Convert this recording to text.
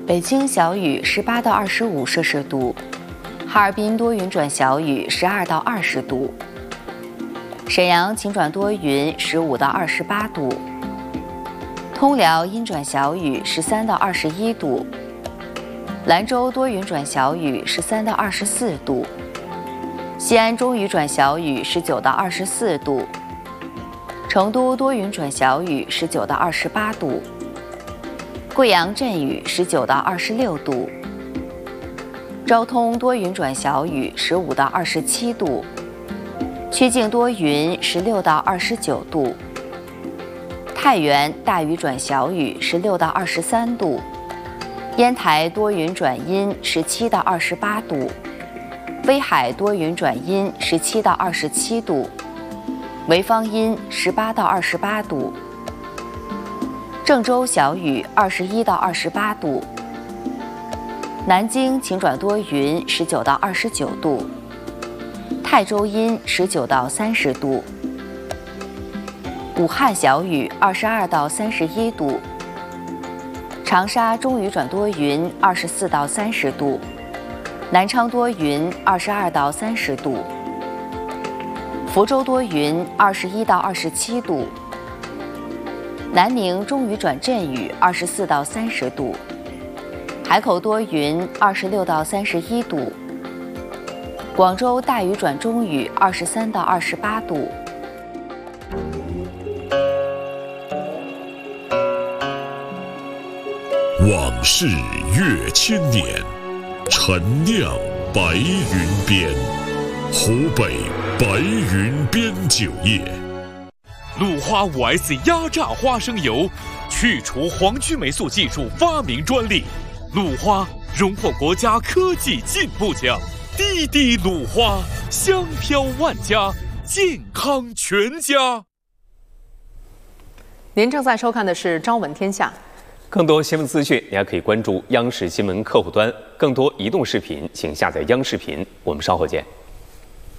北京小雨18到25摄氏度，哈尔滨多云转小雨12到20度，沈阳晴转多云15到28度，通辽阴转小雨13到21度，兰州多云转小雨13到24度，西安中雨转小雨19到24度，成都多云转小雨19到28度，贵阳阵雨19到26度，昭通多云转小雨15到27度，曲靖多云16到29度，太原大雨转小雨16到23度，烟台多云转阴17到28度，威海多云转阴17到27度，潍坊阴18到28度，郑州小雨21到28度，南京晴转多云19到29度，泰州阴19到30度，武汉小雨22到31度，长沙中雨转多云24到30度，南昌多云22到30度，福州多云21到27度，南宁中雨转阵雨24到30度，海口多云26到31度，广州大雨转中雨23到28度。 往事越千年，陈酿白云边，湖北白云边酒业。 鲁花5S 压榨花生油，去除黄曲霉素技术发明专利，鲁花荣获国家科技进步奖。滴滴鲁花，香飘万家，健康全家。 您正在收看的是《朝闻天下》。 更多新闻资讯，你还可以关注央视新闻客户端。更多移动视频，请下载央视频。我们稍后见。